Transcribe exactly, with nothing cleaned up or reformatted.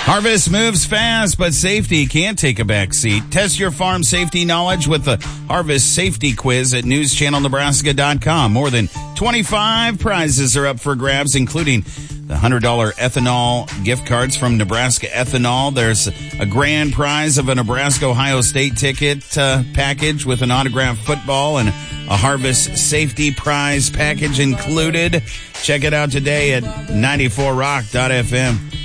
Harvest moves fast, but safety can't take a back seat. Test your farm safety knowledge with the Harvest Safety Quiz at news channel nebraska dot com. More than twenty-five prizes are up for grabs, including the one hundred dollars ethanol gift cards from Nebraska Ethanol. There's a grand prize of a Nebraska-Ohio State ticket uh, package with an autographed football and a Harvest Safety Prize package included. Check it out today at ninety-four rock dot f m.